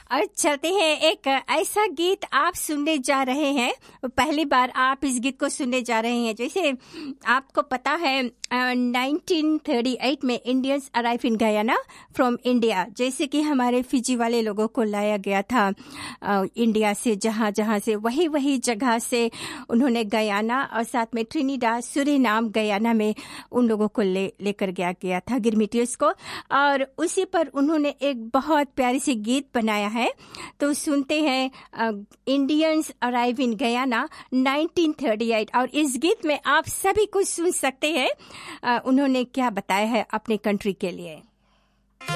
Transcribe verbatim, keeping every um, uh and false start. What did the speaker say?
और चलते हैं, एक ऐसा गीत आप सुनने जा रहे हैं, पहली बार आप इस गीत को सुनने जा रहे हैं। जैसे आपको पता है नाइनटीन थर्टी एट में Indians arrive in Guyana from India, जैसे कि हमारे फिजी वाले लोगों को लाया गया था आ, इंडिया से, जहाँ जहाँ से वही वही जगह से उन्होंने गयाना और साथ में ट्रिनिडाद, सूरीनाम, गयाना में उन लोगों को ले लेकर गया गया था, गिरमिटियस को, और उसी पर उन्होंने एक बहुत प्यारी सी गीत बनाया है। तो सुनते हैं Indians arrive in Guyana nineteen thirty eight, और इस गीत में आप सभी कुछ सुन सकते हैं आ, उन्होंने क्या बताया है अपने कंट्री के लिए।